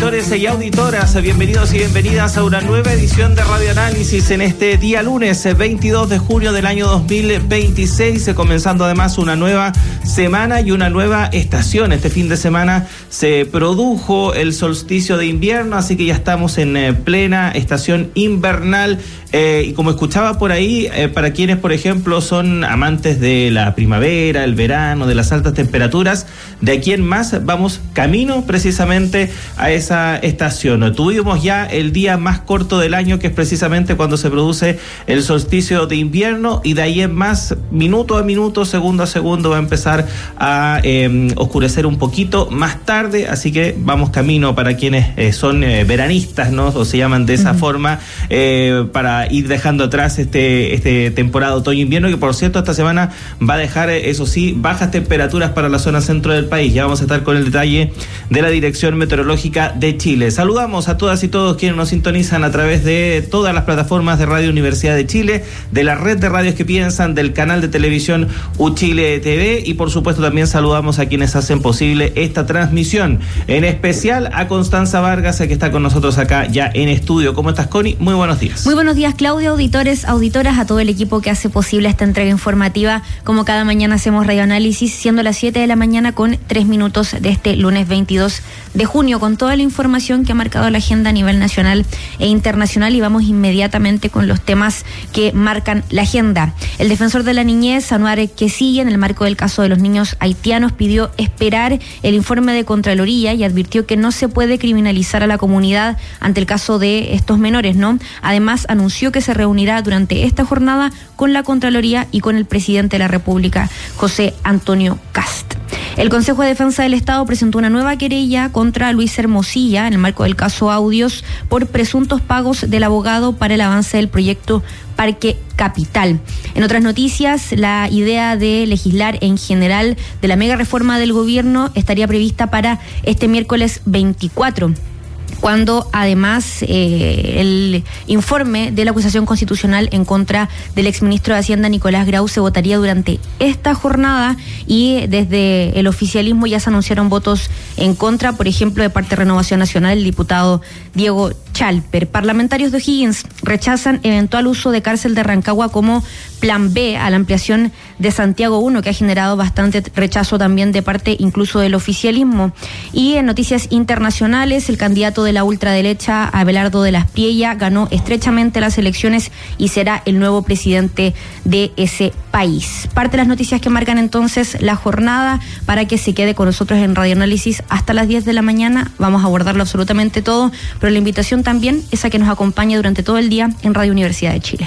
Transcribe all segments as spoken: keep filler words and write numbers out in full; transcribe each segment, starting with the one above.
auditores y auditoras, bienvenidos y bienvenidas a una nueva edición de Radio Análisis en este día lunes veintidós de junio del año dos mil veintiséis, comenzando además una nueva semana y una nueva estación. Este fin de semana se produjo el solsticio de invierno, así que ya estamos en eh, plena estación invernal. Eh, y como escuchaba por ahí, eh, para quienes, por ejemplo, son amantes de la primavera, el verano, de las altas temperaturas, de aquí en más vamos camino precisamente a esa estación. Tuvimos ya el día más corto del año, que es precisamente cuando se produce el solsticio de invierno, y de ahí en más, minuto a minuto, segundo a segundo, va a empezar a eh, oscurecer un poquito más tarde, así que vamos camino para quienes eh, son eh, veranistas, ¿no? O se llaman de esa uh-huh. forma, eh, para ir dejando atrás este, este temporada otoño-invierno, que por cierto esta semana va a dejar, eso sí, bajas temperaturas para la zona centro del país. Ya vamos a estar con el detalle de la Dirección Meteorológica de Chile. Saludamos a todas y todos quienes nos sintonizan a través de todas las plataformas de Radio Universidad de Chile, de la red de radios que piensan, del canal de televisión UChile T V, y por supuesto también saludamos a quienes hacen posible esta transmisión, en especial a Constanza Vargas, que está con nosotros acá ya en estudio. ¿Cómo estás, Connie? Muy buenos días. Muy buenos días, Claudio, auditores, auditoras, a todo el equipo que hace posible esta entrega informativa. Como cada mañana hacemos Radio Análisis, siendo las siete de la mañana con tres minutos de este lunes veintidós de junio, con toda la información que ha marcado la agenda a nivel nacional e internacional, y vamos inmediatamente con los temas que marcan la agenda. El defensor de la niñez, Anuar Quesilla, en el marco del caso de los niños haitianos, pidió esperar el informe de Contraloría y advirtió que no se puede criminalizar a la comunidad ante el caso de estos menores, ¿no? Además, anunció que se reunirá durante esta jornada con la Contraloría y con el presidente de la República, José Antonio Kast. El Consejo de Defensa del Estado presentó una nueva querella contra Luis Hermosilla en el marco del caso Audios por presuntos pagos del abogado para el avance del proyecto Parque Capital. En otras noticias, la idea de legislar en general de la mega reforma del gobierno estaría prevista para este miércoles veinticuatro. Cuando además eh, el informe de la acusación constitucional en contra del exministro de Hacienda Nicolás Grau se votaría durante esta jornada, y desde el oficialismo ya se anunciaron votos en contra, por ejemplo, de parte de Renovación Nacional, el diputado Diego Chalper. Parlamentarios de O'Higgins rechazan eventual uso de cárcel de Rancagua como plan B a la ampliación de Santiago uno, que ha generado bastante rechazo también de parte incluso del oficialismo. Y en noticias internacionales, el candidato de la ultraderecha, Abelardo de las Priella, ganó estrechamente las elecciones y será el nuevo presidente de ese país. Parte de las noticias que marcan entonces la jornada, para que se quede con nosotros en Radio Análisis hasta las diez de la mañana. Vamos a abordarlo absolutamente todo, pero la invitación también es a que nos acompañe durante todo el día en Radio Universidad de Chile.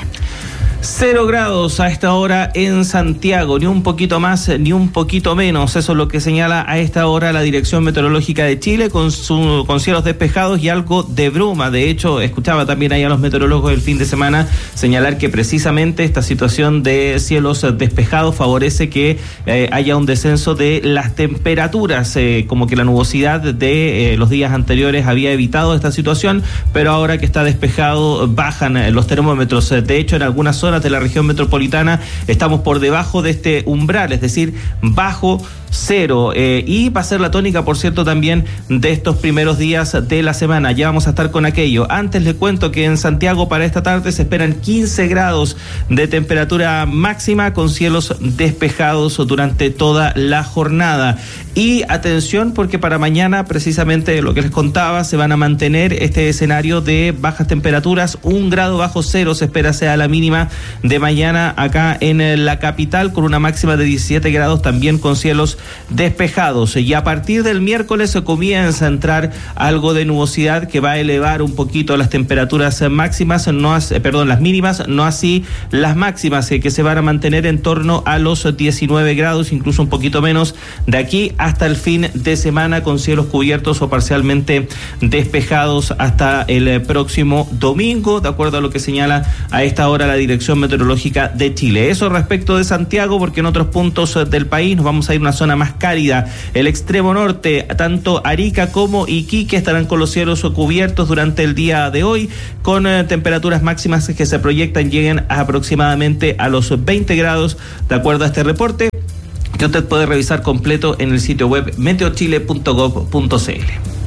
Cero grados a esta hora en Santiago, ni un poquito más ni un poquito menos. Eso es lo que señala a esta hora la Dirección Meteorológica de Chile, con, su, con cielos despejados y algo de bruma. De hecho, escuchaba también ahí a los meteorólogos el fin de semana señalar que precisamente esta situación de cielos despejados favorece que eh, haya un descenso de las temperaturas, eh, como que la nubosidad de eh, los días anteriores había evitado esta situación, pero ahora que está despejado bajan eh, los termómetros. De hecho, en algunas zonas de la región metropolitana estamos por debajo de este umbral, es decir, bajo cero, eh, y va a ser la tónica, por cierto, también de estos primeros días de la semana. Ya vamos a estar con aquello. Antes les cuento que en Santiago para esta tarde se esperan quince grados de temperatura máxima, con cielos despejados durante toda la jornada. Y atención, porque para mañana, precisamente lo que les contaba, se van a mantener este escenario de bajas temperaturas. Un grado bajo cero se espera sea la mínima de mañana acá en la capital, con una máxima de diecisiete grados, también con cielos despejados. Y a partir del miércoles se comienza a entrar algo de nubosidad que va a elevar un poquito las temperaturas máximas, no as, perdón, las mínimas, no así las máximas, eh, que se van a mantener en torno a los diecinueve grados, incluso un poquito menos, de aquí hasta el fin de semana, con cielos cubiertos o parcialmente despejados hasta el próximo domingo, de acuerdo a lo que señala a esta hora la Dirección Meteorológica de Chile. Eso respecto de Santiago, porque en otros puntos del país nos vamos a ir a una zona más cálida. El extremo norte, tanto Arica como Iquique, estarán con los cielos cubiertos durante el día de hoy, con eh, temperaturas máximas que se proyectan lleguen a aproximadamente a los veinte grados, de acuerdo a este reporte, que usted puede revisar completo en el sitio web meteochile punto gov punto c l.